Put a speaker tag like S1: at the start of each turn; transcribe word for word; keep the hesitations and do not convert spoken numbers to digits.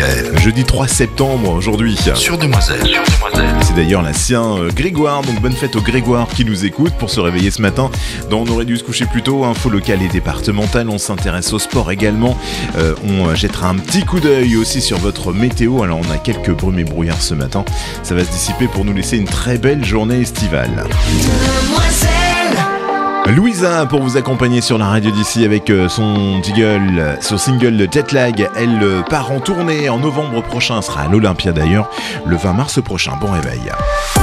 S1: Michael.
S2: Jeudi trois septembre aujourd'hui.
S1: Sur Demoiselle. Sur Demoiselle.
S2: C'est d'ailleurs la Saint Grégoire, donc bonne fête aux Grégoire qui nous écoutent pour se réveiller ce matin. Donc on aurait dû se coucher plus tôt, info locale et départementale, on s'intéresse au sport également. Euh, on jettera un petit coup d'œil aussi sur votre météo. Alors on a quelques brumes et brouillards ce matin. Ça va se dissiper pour nous laisser une très belle journée estivale. Louisa pour vous accompagner sur la radio d'ici avec son jingle, son single Jetlag. Elle part en tournée en novembre prochain, sera à l'Olympia d'ailleurs, le vingt mars prochain. Bon réveil.